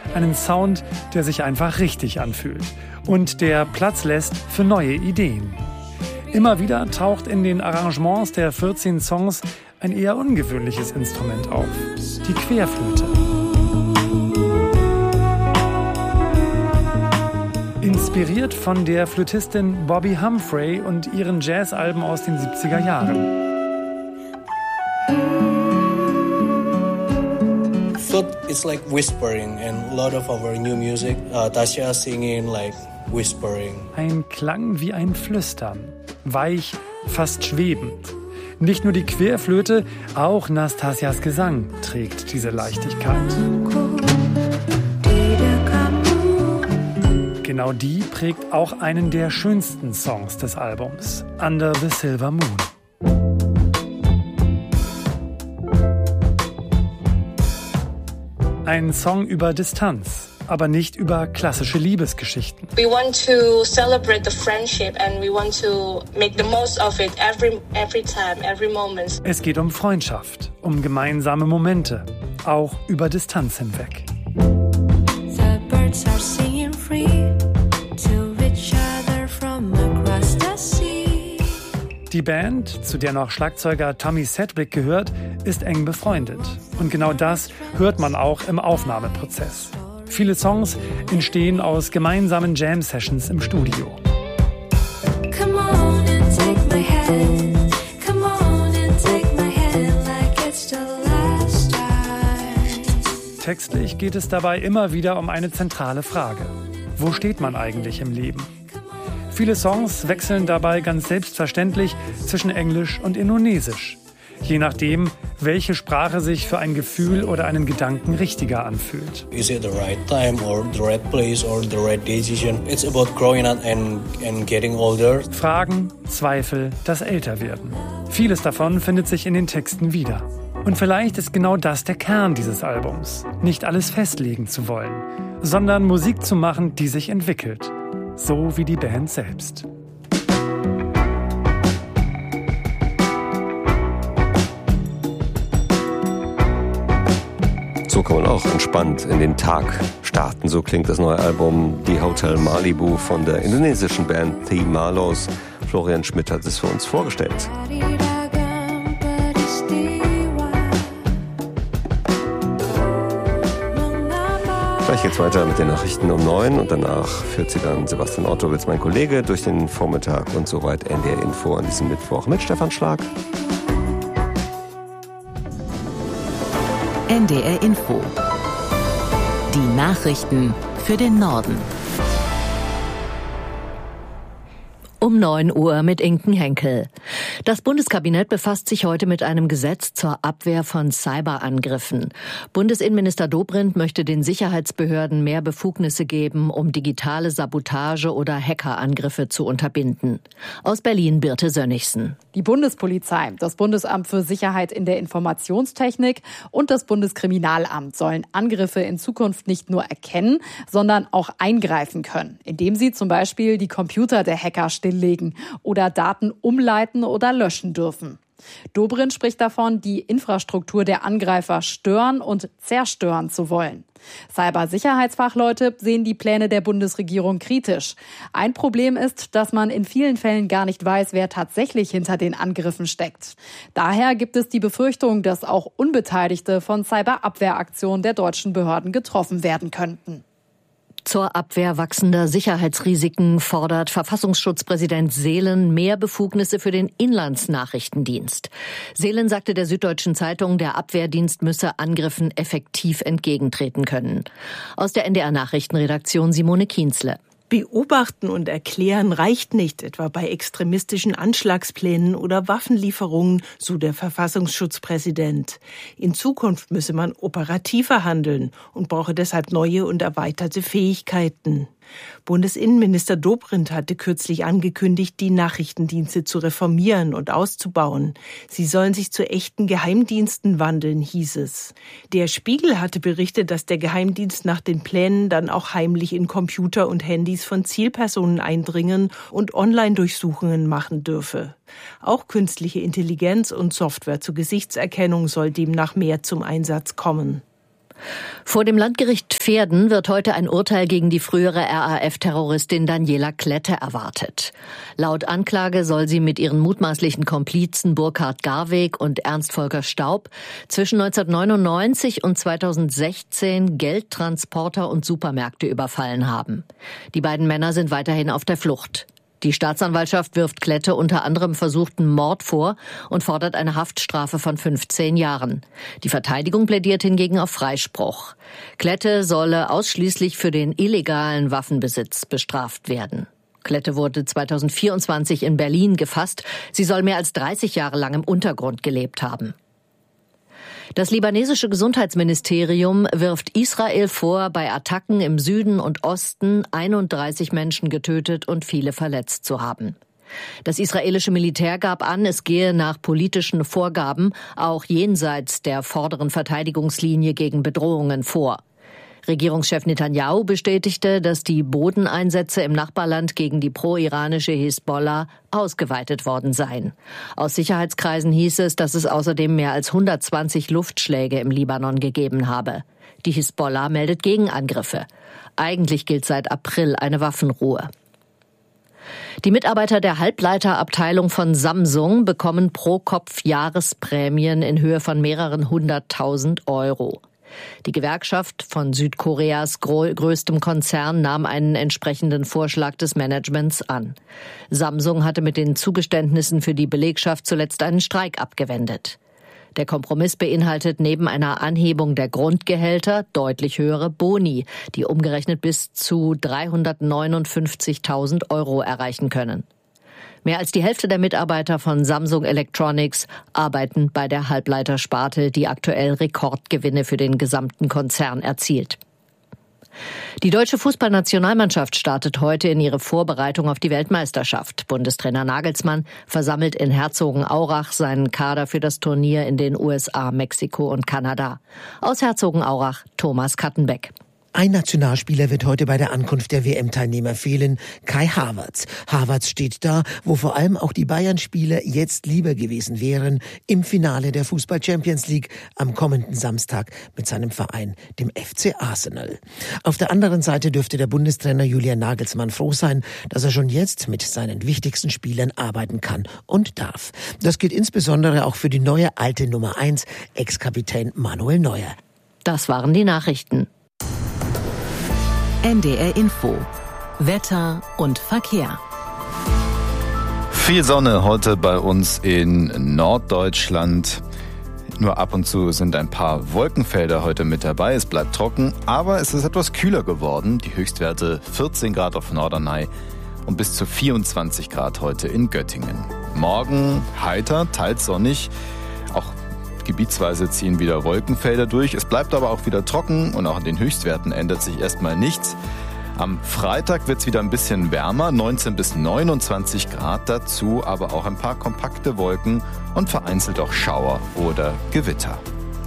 Einen Sound, der sich einfach richtig anfühlt und der Platz lässt für neue Ideen. Immer wieder taucht in den Arrangements der 14 Songs ein eher ungewöhnliches Instrument auf, die Querflöte. Inspiriert von der Flötistin Bobby Humphrey und ihren Jazzalben aus den 70er Jahren. Flute is like whispering, and a lot of our new music, Tasha singing like whispering. Ein Klang wie ein Flüstern, weich, fast schwebend. Nicht nur die Querflöte, auch Nastasias Gesang trägt diese Leichtigkeit. Genau die prägt auch einen der schönsten Songs des Albums, Under the Silver Moon. Ein Song über Distanz, aber nicht über klassische Liebesgeschichten. We want to celebrate the friendship and we want to make the most of it every time, every moment. Es geht um Freundschaft, um gemeinsame Momente, auch über Distanz hinweg. The birds are singing free to each other from across the sea. Die Band, zu der noch Schlagzeuger Tommy Sedgwick gehört, ist eng befreundet. Und genau das hört man auch im Aufnahmeprozess. Viele Songs entstehen aus gemeinsamen Jam-Sessions im Studio. Come on and take my hand. Come on and take my hand like it's the last time. Textlich geht es dabei immer wieder um eine zentrale Frage. Wo steht man eigentlich im Leben? Viele Songs wechseln dabei ganz selbstverständlich zwischen Englisch und Indonesisch. Je nachdem, welche Sprache sich für ein Gefühl oder einen Gedanken richtiger anfühlt. Is it the right time or the right place or the right decision? It's about growing up and getting older. Fragen, Zweifel, das Älterwerden. Vieles davon findet sich in den Texten wieder. Und vielleicht ist genau das der Kern dieses Albums. Nicht alles festlegen zu wollen, sondern Musik zu machen, die sich entwickelt. So wie die Band selbst. So kann man auch entspannt in den Tag starten. So klingt das neue Album Die Hotel Malibu von der indonesischen Band The Malos. Florian Schmidt hat es für uns vorgestellt. Gleich geht's weiter mit den Nachrichten um 9 und danach führt sie dann Sebastian Ortowitz, mein Kollege, durch den Vormittag und soweit NDR Info an diesem Mittwoch mit Stefan Schlag. NDR Info. Die Nachrichten für den Norden. Um 9 Uhr mit Inken Henkel. Das Bundeskabinett befasst sich heute mit einem Gesetz zur Abwehr von Cyberangriffen. Bundesinnenminister Dobrindt möchte den Sicherheitsbehörden mehr Befugnisse geben, um digitale Sabotage oder Hackerangriffe zu unterbinden. Aus Berlin Birte Sönnigsen. Die Bundespolizei, das Bundesamt für Sicherheit in der Informationstechnik und das Bundeskriminalamt sollen Angriffe in Zukunft nicht nur erkennen, sondern auch eingreifen können, indem sie zum Beispiel die Computer der Hacker stilllegen oder Daten umleiten oder löschen dürfen. Dobrindt spricht davon, die Infrastruktur der Angreifer stören und zerstören zu wollen. Cybersicherheitsfachleute sehen die Pläne der Bundesregierung kritisch. Ein Problem ist, dass man in vielen Fällen gar nicht weiß, wer tatsächlich hinter den Angriffen steckt. Daher gibt es die Befürchtung, dass auch Unbeteiligte von Cyberabwehraktionen der deutschen Behörden getroffen werden könnten. Zur Abwehr wachsender Sicherheitsrisiken fordert Verfassungsschutzpräsident Seelen mehr Befugnisse für den Inlandsnachrichtendienst. Seelen sagte der Süddeutschen Zeitung, der Abwehrdienst müsse Angriffen effektiv entgegentreten können. Aus der NDR Nachrichtenredaktion Simone Kienzle. Beobachten und erklären reicht nicht, etwa bei extremistischen Anschlagsplänen oder Waffenlieferungen, so der Verfassungsschutzpräsident. In Zukunft müsse man operativer handeln und brauche deshalb neue und erweiterte Fähigkeiten. Bundesinnenminister Dobrindt hatte kürzlich angekündigt, die Nachrichtendienste zu reformieren und auszubauen. Sie sollen sich zu echten Geheimdiensten wandeln, hieß es. Der Spiegel hatte berichtet, dass der Geheimdienst nach den Plänen dann auch heimlich in Computer und Handys von Zielpersonen eindringen und Online-Durchsuchungen machen dürfe. Auch künstliche Intelligenz und Software zur Gesichtserkennung soll demnach mehr zum Einsatz kommen. Vor dem Landgericht Verden wird heute ein Urteil gegen die frühere RAF-Terroristin Daniela Klette erwartet. Laut Anklage soll sie mit ihren mutmaßlichen Komplizen Burkhard Garweg und Ernst Volker Staub zwischen 1999 und 2016 Geldtransporter und Supermärkte überfallen haben. Die beiden Männer sind weiterhin auf der Flucht. Die Staatsanwaltschaft wirft Klette unter anderem versuchten Mord vor und fordert eine Haftstrafe von 15 Jahren. Die Verteidigung plädiert hingegen auf Freispruch. Klette solle ausschließlich für den illegalen Waffenbesitz bestraft werden. Klette wurde 2024 in Berlin gefasst. Sie soll mehr als 30 Jahre lang im Untergrund gelebt haben. Das libanesische Gesundheitsministerium wirft Israel vor, bei Attacken im Süden und Osten 31 Menschen getötet und viele verletzt zu haben. Das israelische Militär gab an, es gehe nach politischen Vorgaben auch jenseits der vorderen Verteidigungslinie gegen Bedrohungen vor. Regierungschef Netanyahu bestätigte, dass die Bodeneinsätze im Nachbarland gegen die pro-iranische Hisbollah ausgeweitet worden seien. Aus Sicherheitskreisen hieß es, dass es außerdem mehr als 120 Luftschläge im Libanon gegeben habe. Die Hisbollah meldet Gegenangriffe. Eigentlich gilt seit April eine Waffenruhe. Die Mitarbeiter der Halbleiterabteilung von Samsung bekommen pro Kopf Jahresprämien in Höhe von mehreren 100.000 €. Die Gewerkschaft von Südkoreas größtem Konzern nahm einen entsprechenden Vorschlag des Managements an. Samsung hatte mit den Zugeständnissen für die Belegschaft zuletzt einen Streik abgewendet. Der Kompromiss beinhaltet neben einer Anhebung der Grundgehälter deutlich höhere Boni, die umgerechnet bis zu 359.000 € erreichen können. Mehr als die Hälfte der Mitarbeiter von Samsung Electronics arbeiten bei der Halbleitersparte, die aktuell Rekordgewinne für den gesamten Konzern erzielt. Die deutsche Fußballnationalmannschaft startet heute in ihre Vorbereitung auf die Weltmeisterschaft. Bundestrainer Nagelsmann versammelt in Herzogenaurach seinen Kader für das Turnier in den USA, Mexiko und Kanada. Aus Herzogenaurach Thomas Kattenbeck. Ein Nationalspieler wird heute bei der Ankunft der WM-Teilnehmer fehlen, Kai Havertz. Havertz steht da, wo vor allem auch die Bayern-Spieler jetzt lieber gewesen wären, im Finale der Fußball-Champions League am kommenden Samstag mit seinem Verein, dem FC Arsenal. Auf der anderen Seite dürfte der Bundestrainer Julian Nagelsmann froh sein, dass er schon jetzt mit seinen wichtigsten Spielern arbeiten kann und darf. Das gilt insbesondere auch für die neue alte Nummer 1, Ex-Kapitän Manuel Neuer. Das waren die Nachrichten. NDR Info. Wetter und Verkehr. Viel Sonne heute bei uns in Norddeutschland. Nur ab und zu sind ein paar Wolkenfelder heute mit dabei. Es bleibt trocken, aber es ist etwas kühler geworden. Die Höchstwerte 14 Grad auf Norderney und bis zu 24 Grad heute in Göttingen. Morgen heiter, teils sonnig. Auch gebietsweise ziehen wieder Wolkenfelder durch. Es bleibt aber auch wieder trocken und auch an den Höchstwerten ändert sich erstmal nichts. Am Freitag wird es wieder ein bisschen wärmer, 19 bis 29 Grad, dazu aber auch ein paar kompakte Wolken und vereinzelt auch Schauer oder Gewitter.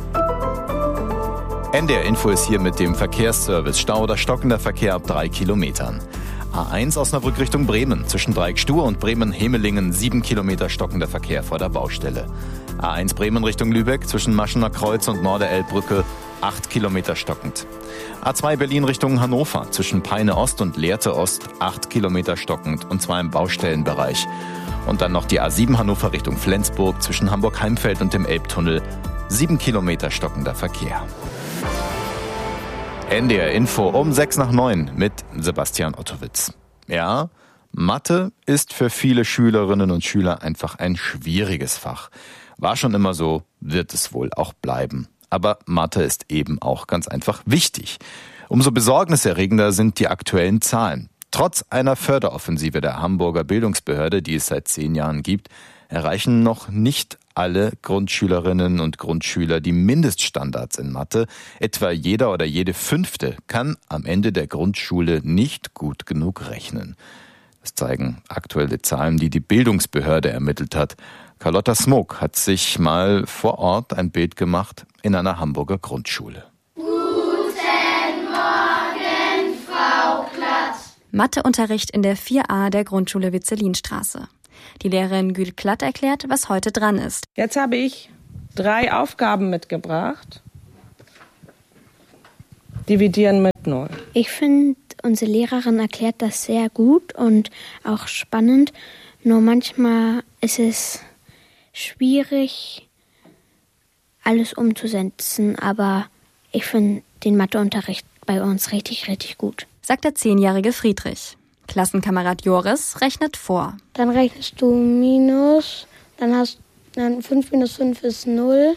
NDR Info ist hier mit dem Verkehrsservice. Stau oder stockender Verkehr ab 3 Kilometern. A1 Osnabrück Richtung Bremen. Zwischen Dreieck-Stuhr und Bremen-Hemelingen 7 Kilometer stockender Verkehr vor der Baustelle. A1 Bremen Richtung Lübeck zwischen Maschener Kreuz und Norderelbbrücke 8 Kilometer stockend. A2 Berlin Richtung Hannover zwischen Peine Ost und Lehrte Ost 8 Kilometer stockend und zwar im Baustellenbereich. Und dann noch die A7 Hannover Richtung Flensburg zwischen Hamburg-Heimfeld und dem Elbtunnel 7 Kilometer stockender Verkehr. NDR Info um 8:06 mit Sebastian Ottowitz. Ja, Mathe ist für viele Schülerinnen und Schüler einfach ein schwieriges Fach. War schon immer so, wird es wohl auch bleiben. Aber Mathe ist eben auch ganz einfach wichtig. Umso besorgniserregender sind die aktuellen Zahlen. Trotz einer Förderoffensive der Hamburger Bildungsbehörde, die es seit 10 Jahren gibt, erreichen noch nicht alle Grundschülerinnen und Grundschüler die Mindeststandards in Mathe. Etwa jeder oder jede Fünfte kann am Ende der Grundschule nicht gut genug rechnen. Das zeigen aktuelle Zahlen, die die Bildungsbehörde ermittelt hat. Carlotta Smook hat sich mal vor Ort ein Bild gemacht in einer Hamburger Grundschule. Guten Morgen, Frau Klatt. Matheunterricht in der 4a der Grundschule Witzelinstraße. Die Lehrerin Gül Klatt erklärt, was heute dran ist. Jetzt habe ich 3 Aufgaben mitgebracht. Dividieren mit 0. Ich finde, unsere Lehrerin erklärt das sehr gut und auch spannend. Nur manchmal ist es schwierig, alles umzusetzen. Aber ich finde den Matheunterricht bei uns richtig, richtig gut. Sagt der 10-jährige Friedrich. Klassenkamerad Joris rechnet vor. Dann rechnest du minus, dann 5 minus 5 ist 0.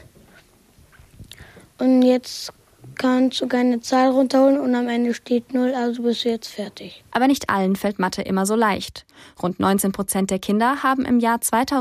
Und jetzt kannst du keine Zahl runterholen und am Ende steht 0, also bist du jetzt fertig. Aber nicht allen fällt Mathe immer so leicht. Rund 19% der Kinder haben im Jahr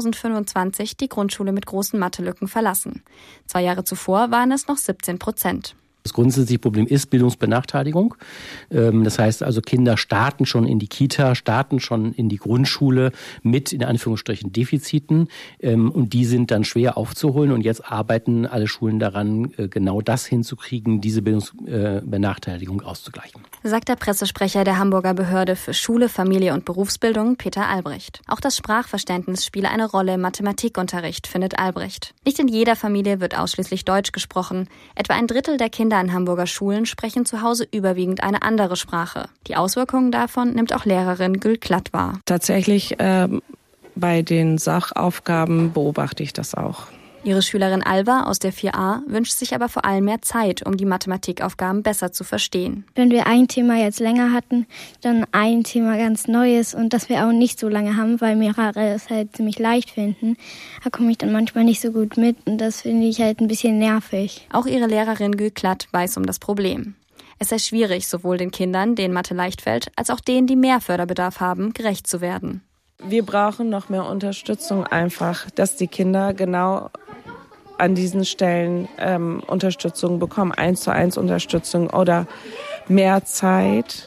2025 die Grundschule mit großen Mathelücken verlassen. 2 Jahre zuvor waren es noch 17%. Das grundsätzliche Problem ist Bildungsbenachteiligung. Das heißt also, Kinder starten schon in die Kita, starten schon in die Grundschule mit, in Anführungsstrichen, Defiziten. Und die sind dann schwer aufzuholen. Und jetzt arbeiten alle Schulen daran, genau das hinzukriegen, diese Bildungsbenachteiligung auszugleichen. Sagt der Pressesprecher der Hamburger Behörde für Schule, Familie und Berufsbildung, Peter Albrecht. Auch das Sprachverständnis spiele eine Rolle im Mathematikunterricht, findet Albrecht. Nicht in jeder Familie wird ausschließlich Deutsch gesprochen. Etwa ein Drittel der Kinder an Hamburger Schulen sprechen zu Hause überwiegend eine andere Sprache. Die Auswirkungen davon nimmt auch Lehrerin Gül Klatt wahr. Tatsächlich bei den Sachaufgaben beobachte ich das auch. Ihre Schülerin Alva aus der 4a wünscht sich aber vor allem mehr Zeit, um die Mathematikaufgaben besser zu verstehen. Wenn wir ein Thema jetzt länger hatten, dann ein Thema ganz Neues und das wir auch nicht so lange haben, weil mehrere es halt ziemlich leicht finden, da komme ich dann manchmal nicht so gut mit und das finde ich halt ein bisschen nervig. Auch ihre Lehrerin Gül Klatt weiß um das Problem. Es sei schwierig, sowohl den Kindern, denen Mathe leicht fällt, als auch denen, die mehr Förderbedarf haben, gerecht zu werden. Wir brauchen noch mehr Unterstützung einfach, dass die Kinder genau an diesen Stellen Unterstützung bekommen, 1:1 Unterstützung oder mehr Zeit,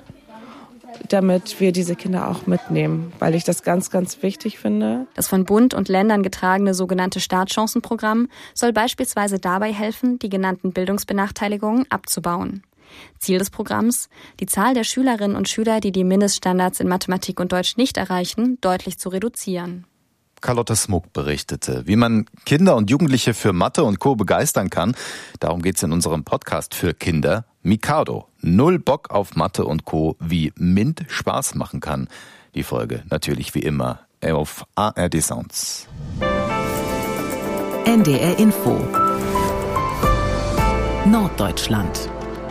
damit wir diese Kinder auch mitnehmen, weil ich das ganz, ganz wichtig finde. Das von Bund und Ländern getragene sogenannte Startchancenprogramm soll beispielsweise dabei helfen, die genannten Bildungsbenachteiligungen abzubauen. Ziel des Programms, die Zahl der Schülerinnen und Schüler, die die Mindeststandards in Mathematik und Deutsch nicht erreichen, deutlich zu reduzieren. Carlotta Smuck berichtete, wie man Kinder und Jugendliche für Mathe und Co. begeistern kann. Darum geht's in unserem Podcast für Kinder. Mikado. 0 Bock auf Mathe und Co. wie MINT Spaß machen kann. Die Folge natürlich wie immer auf ARD Sounds. NDR Info. Norddeutschland.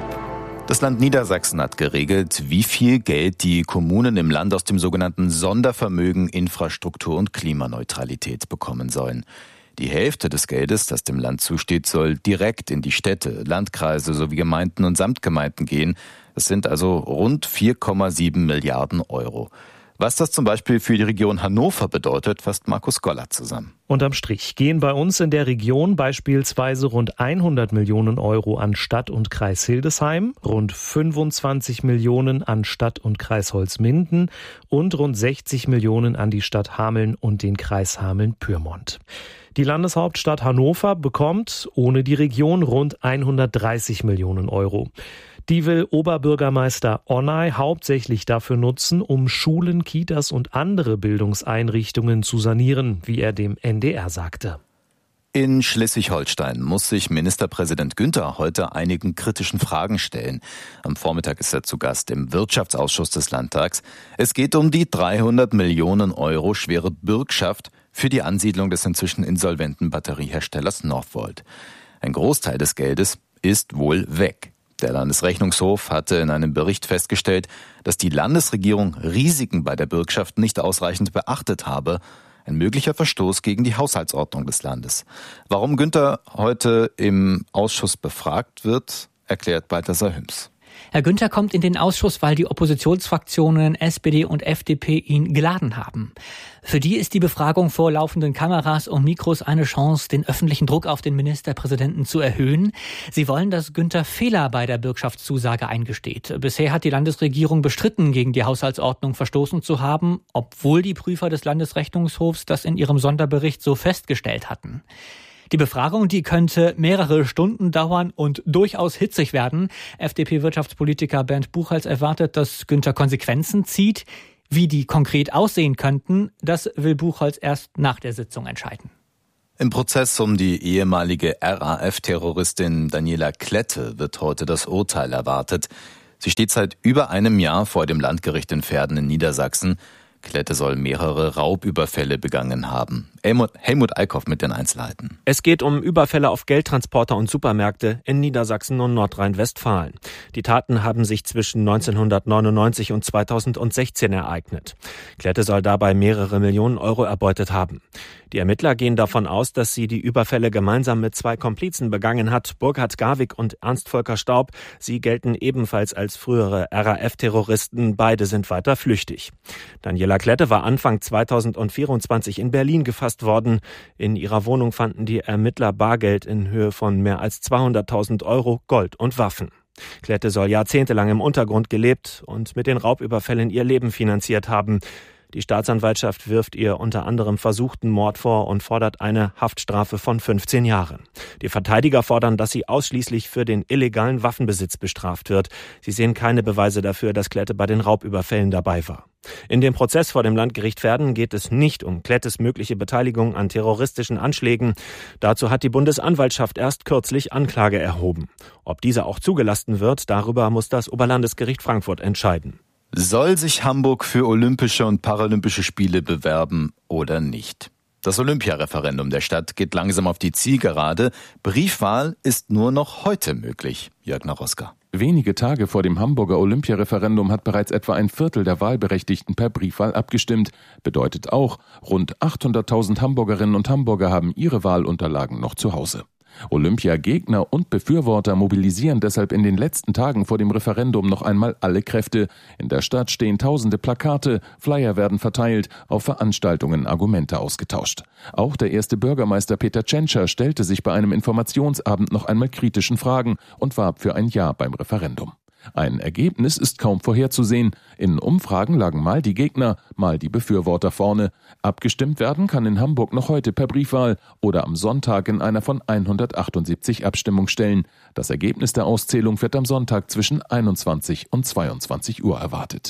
Das Land Niedersachsen hat geregelt, wie viel Geld die Kommunen im Land aus dem sogenannten Sondervermögen Infrastruktur und Klimaneutralität bekommen sollen. Die Hälfte des Geldes, das dem Land zusteht, soll direkt in die Städte, Landkreise sowie Gemeinden und Samtgemeinden gehen. Es sind also rund 4,7 Milliarden Euro. Was das zum Beispiel für die Region Hannover bedeutet, fasst Markus Goller zusammen. Unterm Strich gehen bei uns in der Region beispielsweise rund 100 Millionen Euro an Stadt und Kreis Hildesheim, rund 25 Millionen an Stadt und Kreis Holzminden und rund 60 Millionen an die Stadt Hameln und den Kreis Hameln-Pyrmont. Die Landeshauptstadt Hannover bekommt ohne die Region rund 130 Millionen Euro. Die will Oberbürgermeister Onay hauptsächlich dafür nutzen, um Schulen, Kitas und andere Bildungseinrichtungen zu sanieren, wie er dem NDR sagte. In Schleswig-Holstein muss sich Ministerpräsident Günther heute einigen kritischen Fragen stellen. Am Vormittag ist er zu Gast im Wirtschaftsausschuss des Landtags. Es geht um die 300 Millionen Euro schwere Bürgschaft für die Ansiedlung des inzwischen insolventen Batterieherstellers Northvolt. Ein Großteil des Geldes ist wohl weg. Der Landesrechnungshof hatte in einem Bericht festgestellt, dass die Landesregierung Risiken bei der Bürgschaft nicht ausreichend beachtet habe. Ein möglicher Verstoß gegen die Haushaltsordnung des Landes. Warum Günther heute im Ausschuss befragt wird, erklärt Balthasar Hüms. Herr Günther kommt in den Ausschuss, weil die Oppositionsfraktionen SPD und FDP ihn geladen haben. Für die ist die Befragung vor laufenden Kameras und Mikros eine Chance, den öffentlichen Druck auf den Ministerpräsidenten zu erhöhen. Sie wollen, dass Günther Fehler bei der Bürgschaftszusage eingesteht. Bisher hat die Landesregierung bestritten, gegen die Haushaltsordnung verstoßen zu haben, obwohl die Prüfer des Landesrechnungshofs das in ihrem Sonderbericht so festgestellt hatten. Die Befragung, die könnte mehrere Stunden dauern und durchaus hitzig werden. FDP-Wirtschaftspolitiker Bernd Buchholz erwartet, dass Günther Konsequenzen zieht. Wie die konkret aussehen könnten, das will Buchholz erst nach der Sitzung entscheiden. Im Prozess um die ehemalige RAF-Terroristin Daniela Klette wird heute das Urteil erwartet. Sie steht seit über einem Jahr vor dem Landgericht in Verden in Niedersachsen. Klette soll mehrere Raubüberfälle begangen haben. Helmut Eickhoff mit den Einzelheiten. Es geht um Überfälle auf Geldtransporter und Supermärkte in Niedersachsen und Nordrhein-Westfalen. Die Taten haben sich zwischen 1999 und 2016 ereignet. Klette soll dabei mehrere Millionen Euro erbeutet haben. Die Ermittler gehen davon aus, dass sie die Überfälle gemeinsam mit 2 Komplizen begangen hat, Burkhard Garwig und Ernst-Volker Staub. Sie gelten ebenfalls als frühere RAF-Terroristen. Beide sind weiter flüchtig. Daniela Klette war Anfang 2024 in Berlin gefasst worden. In ihrer Wohnung fanden die Ermittler Bargeld in Höhe von mehr als 200.000 Euro, Gold und Waffen. Klette soll jahrzehntelang im Untergrund gelebt und mit den Raubüberfällen ihr Leben finanziert haben. Die Staatsanwaltschaft wirft ihr unter anderem versuchten Mord vor und fordert eine Haftstrafe von 15 Jahren. Die Verteidiger fordern, dass sie ausschließlich für den illegalen Waffenbesitz bestraft wird. Sie sehen keine Beweise dafür, dass Klette bei den Raubüberfällen dabei war. In dem Prozess vor dem Landgericht Verden geht es nicht um Klettes mögliche Beteiligung an terroristischen Anschlägen. Dazu hat die Bundesanwaltschaft erst kürzlich Anklage erhoben. Ob diese auch zugelassen wird, darüber muss das Oberlandesgericht Frankfurt entscheiden. Soll sich Hamburg für Olympische und Paralympische Spiele bewerben oder nicht? Das Olympiareferendum der Stadt geht langsam auf die Zielgerade. Briefwahl ist nur noch heute möglich. Jörg Naroska. Wenige Tage vor dem Hamburger Olympiareferendum hat bereits etwa ein Viertel der Wahlberechtigten per Briefwahl abgestimmt. Bedeutet auch, rund 800.000 Hamburgerinnen und Hamburger haben ihre Wahlunterlagen noch zu Hause. Olympiagegner und Befürworter mobilisieren deshalb in den letzten Tagen vor dem Referendum noch einmal alle Kräfte. In der Stadt stehen tausende Plakate, Flyer werden verteilt, auf Veranstaltungen Argumente ausgetauscht. Auch der erste Bürgermeister Peter Tschentscher stellte sich bei einem Informationsabend noch einmal kritischen Fragen und warb für ein Ja beim Referendum. Ein Ergebnis ist kaum vorherzusehen. In Umfragen lagen mal die Gegner, mal die Befürworter vorne. Abgestimmt werden kann in Hamburg noch heute per Briefwahl oder am Sonntag in einer von 178 Abstimmungsstellen. Das Ergebnis der Auszählung wird am Sonntag zwischen 21 und 22 Uhr erwartet.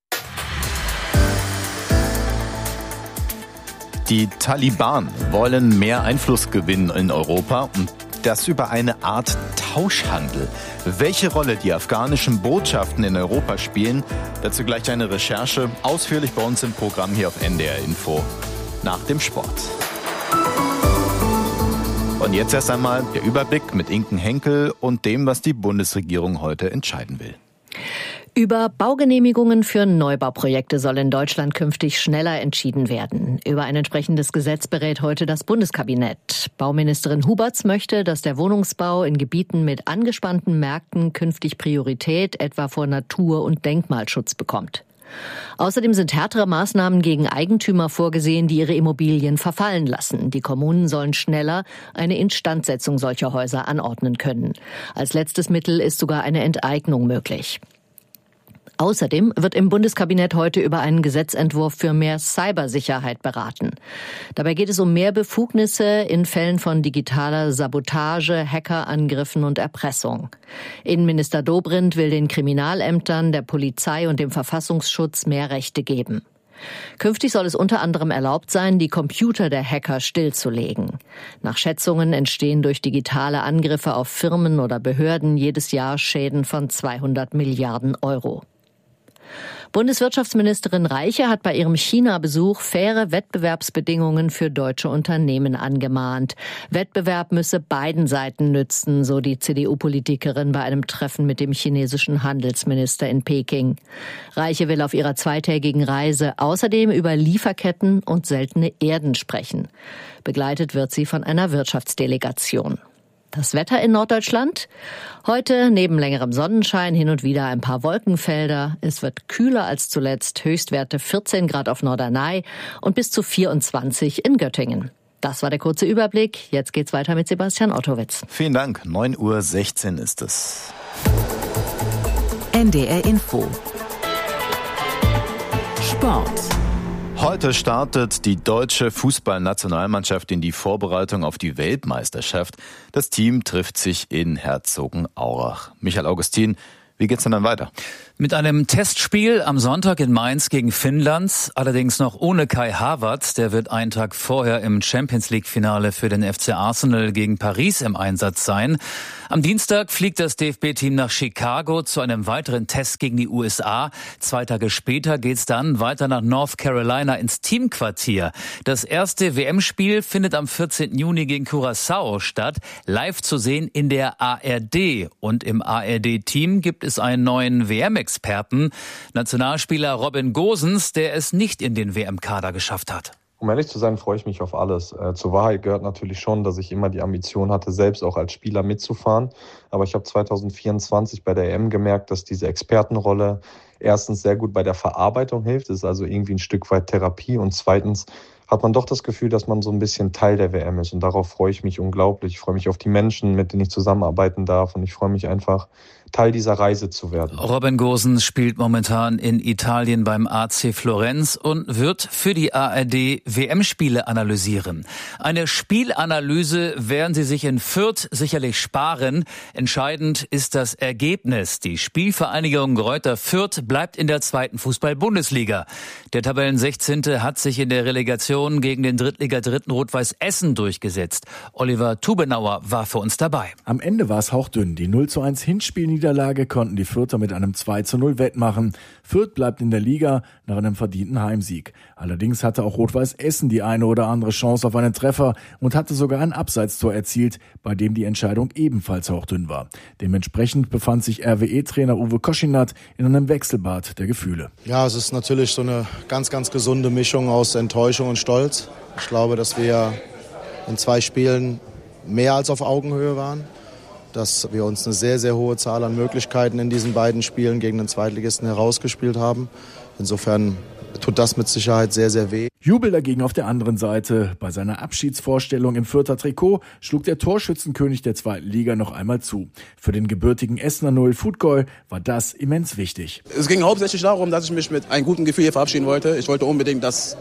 Die Taliban wollen mehr Einfluss gewinnen in Europa und das über eine Art Tauschhandel. Welche Rolle die afghanischen Botschaften in Europa spielen, dazu gleich eine Recherche, ausführlich bei uns im Programm hier auf NDR Info nach dem Sport. Und jetzt erst einmal der Überblick mit Inken Henkel und dem, was die Bundesregierung heute entscheiden will. Über Baugenehmigungen für Neubauprojekte soll in Deutschland künftig schneller entschieden werden. Über ein entsprechendes Gesetz berät heute das Bundeskabinett. Bauministerin Huberts möchte, dass der Wohnungsbau in Gebieten mit angespannten Märkten künftig Priorität etwa vor Natur- und Denkmalschutz bekommt. Außerdem sind härtere Maßnahmen gegen Eigentümer vorgesehen, die ihre Immobilien verfallen lassen. Die Kommunen sollen schneller eine Instandsetzung solcher Häuser anordnen können. Als letztes Mittel ist sogar eine Enteignung möglich. Außerdem wird im Bundeskabinett heute über einen Gesetzentwurf für mehr Cybersicherheit beraten. Dabei geht es um mehr Befugnisse in Fällen von digitaler Sabotage, Hackerangriffen und Erpressung. Innenminister Dobrindt will den Kriminalämtern, der Polizei und dem Verfassungsschutz mehr Rechte geben. Künftig soll es unter anderem erlaubt sein, die Computer der Hacker stillzulegen. Nach Schätzungen entstehen durch digitale Angriffe auf Firmen oder Behörden jedes Jahr Schäden von 200 Milliarden Euro. Bundeswirtschaftsministerin Reiche hat bei ihrem China-Besuch faire Wettbewerbsbedingungen für deutsche Unternehmen angemahnt. Wettbewerb müsse beiden Seiten nützen, so die CDU-Politikerin bei einem Treffen mit dem chinesischen Handelsminister in Peking. Reiche will auf ihrer zweitägigen Reise außerdem über Lieferketten und seltene Erden sprechen. Begleitet wird sie von einer Wirtschaftsdelegation. Das Wetter in Norddeutschland? Heute neben längerem Sonnenschein hin und wieder ein paar Wolkenfelder. Es wird kühler als zuletzt, Höchstwerte 14 Grad auf Norderney und bis zu 24 in Göttingen. Das war der kurze Überblick. Jetzt geht's weiter mit Sebastian Ottowitz. Vielen Dank. 9:16 Uhr ist es. NDR Info. Sport. Heute startet die deutsche Fußballnationalmannschaft in die Vorbereitung auf die Weltmeisterschaft. Das Team trifft sich in Herzogenaurach. Michael Augustin, Wie geht's denn dann weiter? Mit einem Testspiel am Sonntag in Mainz gegen Finnland, allerdings noch ohne Kai Havertz. Der wird einen Tag vorher im Champions-League-Finale für den FC Arsenal gegen Paris im Einsatz sein. Am Dienstag fliegt das DFB-Team nach Chicago zu einem weiteren Test gegen die USA. 2 Tage später geht's dann weiter nach North Carolina ins Teamquartier. Das erste WM-Spiel findet am 14. Juni gegen Curaçao statt. Live zu sehen in der ARD. Und im ARD-Team gibt es einen neuen WM-Experten, Nationalspieler Robin Gosens, der es nicht in den WM-Kader geschafft hat. Um ehrlich zu sein, freue ich mich auf alles. Zur Wahrheit gehört natürlich schon, dass ich immer die Ambition hatte, selbst auch als Spieler mitzufahren. Aber ich habe 2024 bei der EM gemerkt, dass diese Expertenrolle erstens sehr gut bei der Verarbeitung hilft. Es ist also irgendwie ein Stück weit Therapie. Und zweitens hat man doch das Gefühl, dass man so ein bisschen Teil der WM ist. Und darauf freue ich mich unglaublich. Ich freue mich auf die Menschen, mit denen ich zusammenarbeiten darf. Und ich freue mich einfach, Teil dieser Reise zu werden. Robin Gosens spielt momentan in Italien beim AC Florenz und wird für die ARD WM-Spiele analysieren. Eine Spielanalyse werden sie sich in Fürth sicherlich sparen. Entscheidend ist das Ergebnis. Die Spielvereinigung Greuther Fürth bleibt in der 2. Fußball-Bundesliga. Der Tabellen-16. hat sich in der Relegation gegen den Drittliga-Dritten Rot-Weiß Essen durchgesetzt. Oliver Tubenauer war für uns dabei. Am Ende war es hauchdünn. Die 0:1 Hinspielniederlage konnten die Fürther mit einem 2:0 wettmachen. Fürth bleibt in der Liga nach einem verdienten Heimsieg. Allerdings hatte auch Rot-Weiß Essen die eine oder andere Chance auf einen Treffer und hatte sogar ein Abseitstor erzielt, bei dem die Entscheidung ebenfalls hauchdünn war. Dementsprechend befand sich RWE-Trainer Uwe Koschinat in einem Wechselbad der Gefühle. Ja, es ist natürlich so eine ganz, ganz gesunde Mischung aus Enttäuschung und Stolz. Ich glaube, dass wir in 2 Spielen mehr als auf Augenhöhe waren. Dass wir uns eine sehr, sehr hohe Zahl an Möglichkeiten in diesen beiden Spielen gegen den Zweitligisten herausgespielt haben. Insofern tut das mit Sicherheit sehr, sehr weh. Jubel dagegen auf der anderen Seite. Bei seiner Abschiedsvorstellung im Fürther Trikot schlug der Torschützenkönig der 2. Liga noch einmal zu. Für den gebürtigen Essener Noel Futgol war das immens wichtig. Es ging hauptsächlich darum, dass ich mich mit einem guten Gefühl hier verabschieden wollte. Ich wollte unbedingt, dass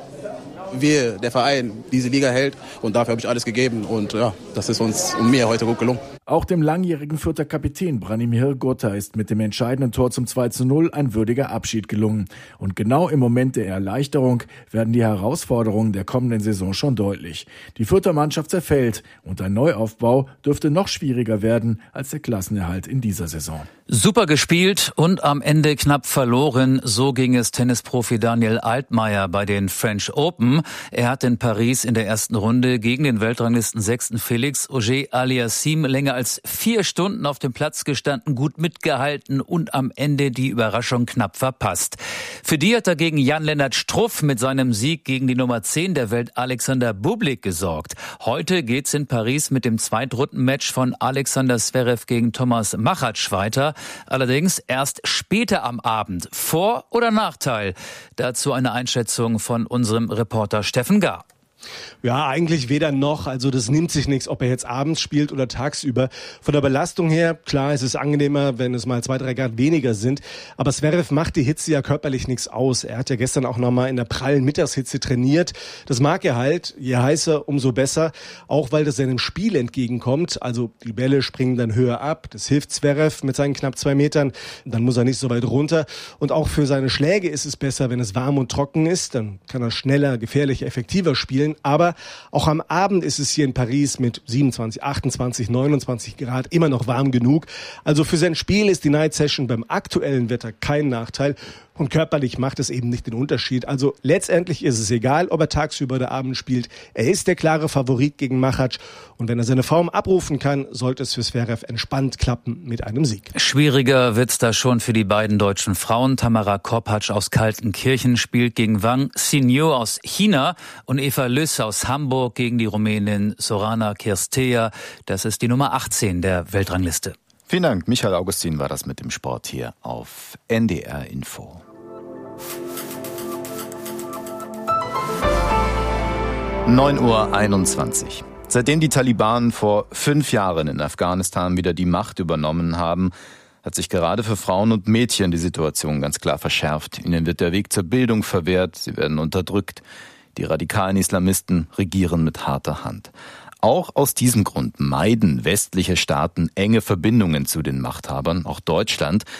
der Verein, diese Liga hält. Und dafür habe ich alles gegeben. Und ja, das ist uns und mir heute gut gelungen. Auch dem langjährigen Fürther Kapitän Branimir Hrgota ist mit dem entscheidenden Tor zum 2:0 ein würdiger Abschied gelungen. Und genau im Moment der Erleichterung werden die Herausforderungen der kommenden Saison schon deutlich. Die Fürther Mannschaft zerfällt und ein Neuaufbau dürfte noch schwieriger werden als der Klassenerhalt in dieser Saison. Super gespielt und am Ende knapp verloren. So ging es Tennisprofi Daniel Altmaier bei den French Open. Er hat in Paris in der ersten Runde gegen den Weltranglisten 6. Felix Auger-Aliassime länger als 4 Stunden auf dem Platz gestanden, gut mitgehalten und am Ende die Überraschung knapp verpasst. Für die hat dagegen Jan-Lennart Struff mit seinem Sieg gegen die Nummer 10 der Welt Alexander Bublik gesorgt. Heute geht's in Paris mit dem Zweitrundenmatch von Alexander Zverev gegen Thomas Machac weiter. Allerdings erst später am Abend. Vor- oder Nachteil? Dazu eine Einschätzung von unserem Reporter Steffen Gar. Ja, eigentlich weder noch. Also das nimmt sich nichts, ob er jetzt abends spielt oder tagsüber. Von der Belastung her, klar, es ist angenehmer, wenn es mal 2-3 Grad weniger sind. Aber Zverev macht die Hitze ja körperlich nichts aus. Er hat ja gestern auch nochmal in der prallen Mittagshitze trainiert. Das mag er halt. Je heißer, umso besser. Auch weil das seinem Spiel entgegenkommt. Also die Bälle springen dann höher ab. Das hilft Zverev mit seinen knapp 2 Metern. Dann muss er nicht so weit runter. Und auch für seine Schläge ist es besser, wenn es warm und trocken ist. Dann kann er schneller, gefährlicher, effektiver spielen. Aber auch am Abend ist es hier in Paris mit 27, 28, 29 Grad immer noch warm genug. Also für sein Spiel ist die Night Session beim aktuellen Wetter kein Nachteil. Und körperlich macht es eben nicht den Unterschied. Also letztendlich ist es egal, ob er tagsüber oder abends spielt. Er ist der klare Favorit gegen Machac. Und wenn er seine Form abrufen kann, sollte es für Zverev entspannt klappen mit einem Sieg. Schwieriger wird's da schon für die beiden deutschen Frauen. Tamara Korpatsch aus Kaltenkirchen spielt gegen Wang Xinyu aus China und Eva Lüss aus Hamburg gegen die Rumänin Sorana Kirstea. Das ist die Nummer 18 der Weltrangliste. Vielen Dank. Michael Augustin war das mit dem Sport hier auf NDR Info. 9:21 Uhr. Seitdem die Taliban vor 5 Jahren in Afghanistan wieder die Macht übernommen haben, hat sich gerade für Frauen und Mädchen die Situation ganz klar verschärft. Ihnen wird der Weg zur Bildung verwehrt, sie werden unterdrückt. Die radikalen Islamisten regieren mit harter Hand. Auch aus diesem Grund meiden westliche Staaten enge Verbindungen zu den Machthabern, auch Deutschland.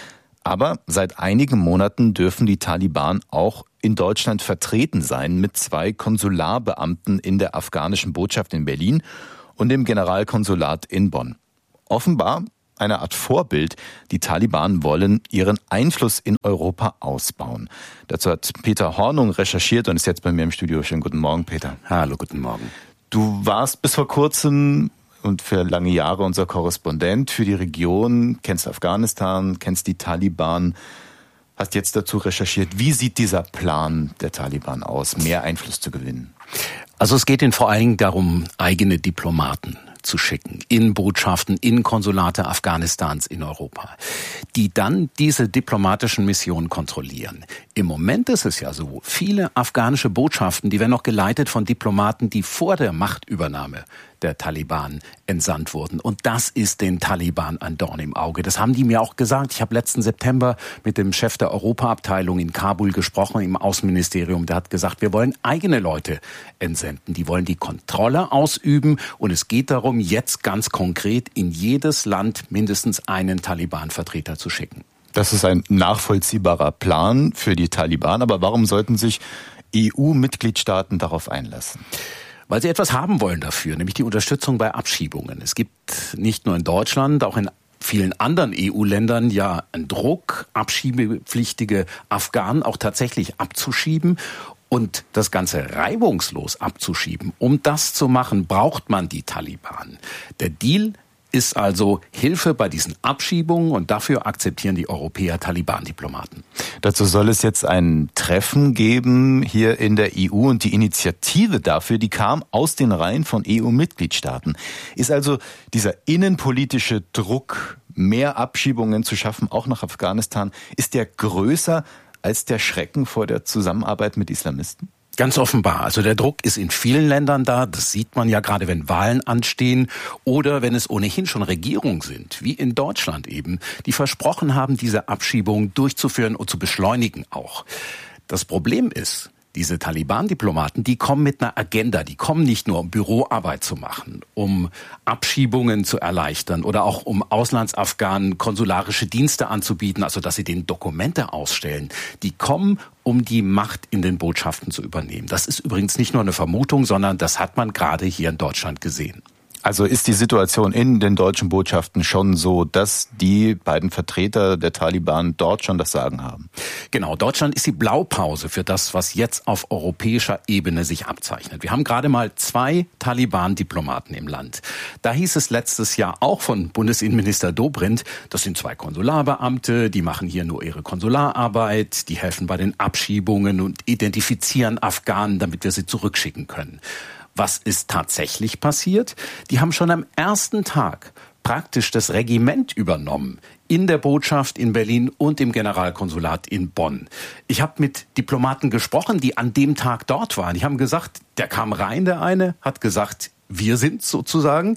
Aber seit einigen Monaten dürfen die Taliban auch in Deutschland vertreten sein mit 2 Konsularbeamten in der afghanischen Botschaft in Berlin und dem Generalkonsulat in Bonn. Offenbar eine Art Vorbild. Die Taliban wollen ihren Einfluss in Europa ausbauen. Dazu hat Peter Hornung recherchiert und ist jetzt bei mir im Studio. Schönen guten Morgen, Peter. Hallo, guten Morgen. Du warst bis vor kurzem und für lange Jahre unser Korrespondent für die Region, kennst Afghanistan, kennst die Taliban, hast jetzt dazu recherchiert. Wie sieht dieser Plan der Taliban aus, mehr Einfluss zu gewinnen? Also es geht ihnen vor allen Dingen darum, eigene Diplomaten zu schicken, in Botschaften, in Konsulate Afghanistans in Europa, die dann diese diplomatischen Missionen kontrollieren. Im Moment ist es ja so, viele afghanische Botschaften, die werden noch geleitet von Diplomaten, die vor der Machtübernahme der Taliban entsandt wurden. Und das ist den Taliban ein Dorn im Auge. Das haben die mir auch gesagt. Ich habe letzten September mit dem Chef der Europaabteilung in Kabul gesprochen, im Außenministerium. Der hat gesagt, wir wollen eigene Leute entsenden. Die wollen die Kontrolle ausüben. Und es geht darum, jetzt ganz konkret in jedes Land mindestens einen Taliban-Vertreter zu schicken. Das ist ein nachvollziehbarer Plan für die Taliban. Aber warum sollten sich EU-Mitgliedstaaten darauf einlassen? Weil sie etwas haben wollen dafür, nämlich die Unterstützung bei Abschiebungen. Es gibt nicht nur in Deutschland, auch in vielen anderen EU-Ländern ja einen Druck, abschiebepflichtige Afghanen auch tatsächlich abzuschieben und das Ganze reibungslos abzuschieben. Um das zu machen, braucht man die Taliban. Der Deal ist also Hilfe bei diesen Abschiebungen und dafür akzeptieren die Europäer Taliban-Diplomaten. Dazu soll es jetzt ein Treffen geben hier in der EU und die Initiative dafür, die kam aus den Reihen von EU-Mitgliedstaaten. Ist also dieser innenpolitische Druck, mehr Abschiebungen zu schaffen, auch nach Afghanistan, ist der größer als der Schrecken vor der Zusammenarbeit mit Islamisten? Ganz offenbar. Also der Druck ist in vielen Ländern da. Das sieht man ja gerade, wenn Wahlen anstehen oder wenn es ohnehin schon Regierungen sind, wie in Deutschland eben, die versprochen haben, diese Abschiebung durchzuführen und zu beschleunigen auch. Das Problem ist, diese Taliban-Diplomaten, die kommen mit einer Agenda. Die kommen nicht nur, um Büroarbeit zu machen, um Abschiebungen zu erleichtern oder auch um Auslandsafghanen konsularische Dienste anzubieten, also dass sie denen Dokumente ausstellen. Die kommen, um die Macht in den Botschaften zu übernehmen. Das ist übrigens nicht nur eine Vermutung, sondern das hat man gerade hier in Deutschland gesehen. Also ist die Situation in den deutschen Botschaften schon so, dass die beiden Vertreter der Taliban dort schon das Sagen haben? Genau, Deutschland ist die Blaupause für das, was jetzt auf europäischer Ebene sich abzeichnet. Wir haben gerade mal 2 Taliban-Diplomaten im Land. Da hieß es letztes Jahr auch von Bundesinnenminister Dobrindt, das sind 2 Konsularbeamte, die machen hier nur ihre Konsulararbeit, die helfen bei den Abschiebungen und identifizieren Afghanen, damit wir sie zurückschicken können. Was ist tatsächlich passiert? Die haben schon am ersten Tag praktisch das Regiment übernommen in der Botschaft in Berlin und im Generalkonsulat in Bonn. Ich habe mit Diplomaten gesprochen, die an dem Tag dort waren. Die haben gesagt, der kam rein, der eine, hat gesagt, wir sind sozusagen.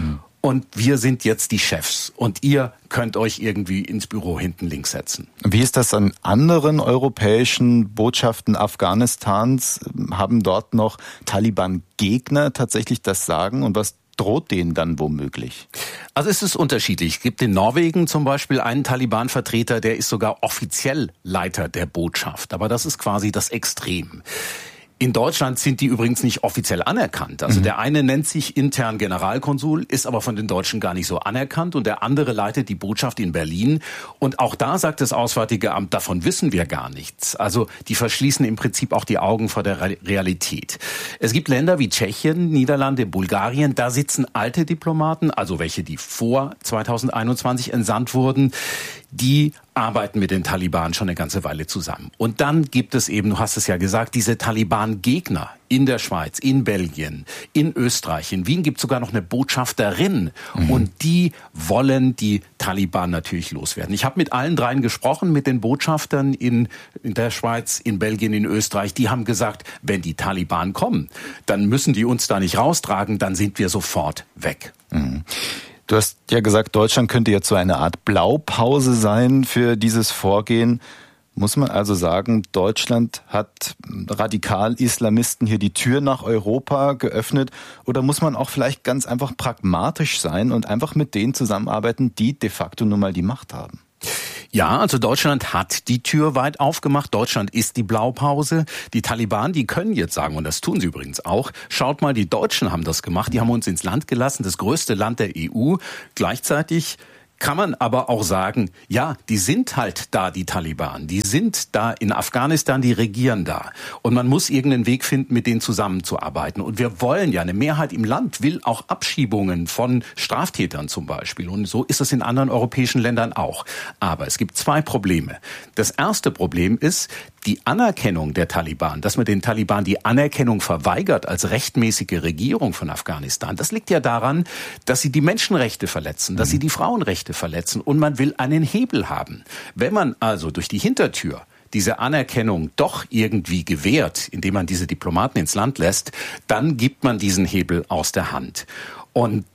Und wir sind jetzt die Chefs und ihr könnt euch irgendwie ins Büro hinten links setzen. Wie ist das an anderen europäischen Botschaften Afghanistans? Haben dort noch Taliban-Gegner tatsächlich das Sagen und was droht denen dann womöglich? Also es ist unterschiedlich. Es gibt in Norwegen zum Beispiel einen Taliban-Vertreter, der ist sogar offiziell Leiter der Botschaft. Aber das ist quasi das Extrem. In Deutschland sind die übrigens nicht offiziell anerkannt. Also der eine nennt sich intern Generalkonsul, ist aber von den Deutschen gar nicht so anerkannt und der andere leitet die Botschaft in Berlin. Und auch da sagt das Auswärtige Amt, davon wissen wir gar nichts. Also die verschließen im Prinzip auch die Augen vor der Realität. Es gibt Länder wie Tschechien, Niederlande, Bulgarien, da sitzen alte Diplomaten, also welche, die vor 2021 entsandt wurden, die arbeiten mit den Taliban schon eine ganze Weile zusammen. Und dann gibt es eben, du hast es ja gesagt, diese Taliban-Gegner in der Schweiz, in Belgien, in Österreich. In Wien gibt es sogar noch eine Botschafterin. Und die wollen die Taliban natürlich loswerden. Ich habe mit allen dreien gesprochen, mit den Botschaftern in der Schweiz, in Belgien, in Österreich. Die haben gesagt, wenn die Taliban kommen, dann müssen die uns da nicht raustragen, dann sind wir sofort weg. Du hast ja gesagt, Deutschland könnte jetzt so eine Art Blaupause sein für dieses Vorgehen. Muss man also sagen, Deutschland hat Radikal-Islamisten hier die Tür nach Europa geöffnet? Oder muss man auch vielleicht ganz einfach pragmatisch sein und einfach mit denen zusammenarbeiten, die de facto nun mal die Macht haben? Ja, also Deutschland hat die Tür weit aufgemacht. Deutschland ist die Blaupause. Die Taliban, die können jetzt sagen, und das tun sie übrigens auch, schaut mal, die Deutschen haben das gemacht. Die haben uns ins Land gelassen, das größte Land der EU. Gleichzeitig kann man aber auch sagen, ja, die sind halt da, die Taliban. Die sind da in Afghanistan, die regieren da. Und man muss irgendeinen Weg finden, mit denen zusammenzuarbeiten. Und wir wollen ja, eine Mehrheit im Land will auch Abschiebungen von Straftätern zum Beispiel. Und so ist es in anderen europäischen Ländern auch. Aber es gibt 2 Probleme. Das erste Problem ist die Anerkennung der Taliban, dass man den Taliban die Anerkennung verweigert als rechtmäßige Regierung von Afghanistan. Das liegt ja daran, dass sie die Menschenrechte verletzen, dass sie die Frauenrechte verletzen und man will einen Hebel haben. Wenn man also durch die Hintertür diese Anerkennung doch irgendwie gewährt, indem man diese Diplomaten ins Land lässt, dann gibt man diesen Hebel aus der Hand. Und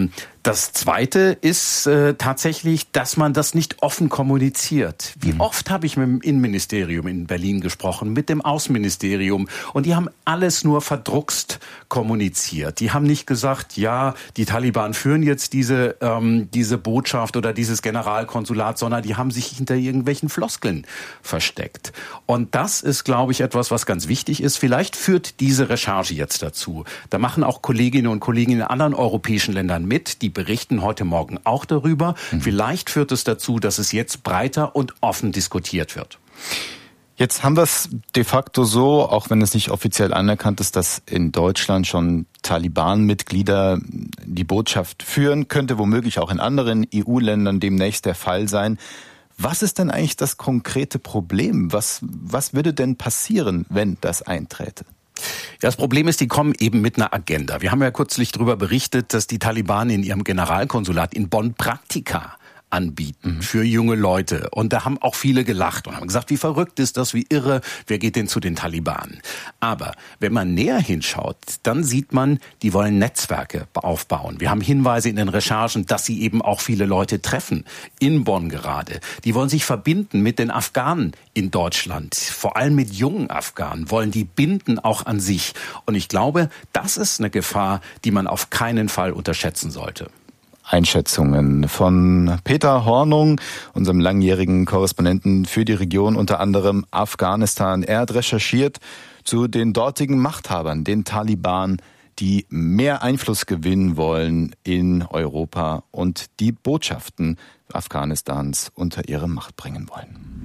das Zweite ist tatsächlich, dass man das nicht offen kommuniziert. Wie oft habe ich mit dem Innenministerium in Berlin gesprochen, mit dem Außenministerium, und die haben alles nur verdruckst kommuniziert. Die haben nicht gesagt, ja, die Taliban führen jetzt diese Botschaft oder dieses Generalkonsulat, sondern die haben sich hinter irgendwelchen Floskeln versteckt. Und das ist, glaube ich, etwas, was ganz wichtig ist. Vielleicht führt diese Recherche jetzt dazu. Da machen auch Kolleginnen und Kollegen in anderen europäischen Ländern mit, die berichten heute Morgen auch darüber. Vielleicht führt es dazu, dass es jetzt breiter und offen diskutiert wird. Jetzt haben wir es de facto so, auch wenn es nicht offiziell anerkannt ist, dass in Deutschland schon Taliban-Mitglieder die Botschaft führen, könnte womöglich auch in anderen EU-Ländern demnächst der Fall sein. Was ist denn eigentlich das konkrete Problem? Was würde denn passieren, wenn das einträte? Das Problem ist, die kommen eben mit einer Agenda. Wir haben ja kürzlich darüber berichtet, dass die Taliban in ihrem Generalkonsulat in Bonn Praktika anbieten für junge Leute. Und da haben auch viele gelacht und haben gesagt, wie verrückt ist das, wie irre, wer geht denn zu den Taliban? Aber wenn man näher hinschaut, dann sieht man, die wollen Netzwerke aufbauen. Wir haben Hinweise in den Recherchen, dass sie eben auch viele Leute treffen, in Bonn gerade. Die wollen sich verbinden mit den Afghanen in Deutschland, vor allem mit jungen Afghanen, wollen die binden auch an sich. Und ich glaube, das ist eine Gefahr, die man auf keinen Fall unterschätzen sollte. Einschätzungen von Peter Hornung, unserem langjährigen Korrespondenten für die Region, unter anderem Afghanistan. Er hat recherchiert zu den dortigen Machthabern, den Taliban, die mehr Einfluss gewinnen wollen in Europa und die Botschaften Afghanistans unter ihre Macht bringen wollen.